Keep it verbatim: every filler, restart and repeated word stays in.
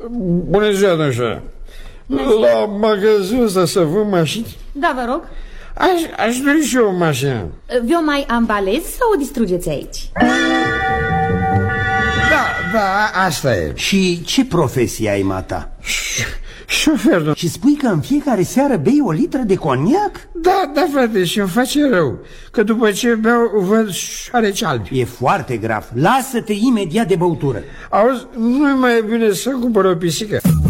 Bună ziua, domnișoară. La magazinul ăsta să vând mașini? Da, vă rog. Aș, aș dori și eu o mașină. Vi-o mai ambalez sau o distrugeți aici? Da, da, asta e. Și ce profesie ai, mata? Șofer, domn. Și spui că în fiecare seară bei o litră de coniac? Da, da, frate, și îmi face rău. Că după ce beau, văd șoareci albi. E foarte grav. Lasă-te imediat de băutură. Auzi, nu-i mai bine să cumpăr o pisică?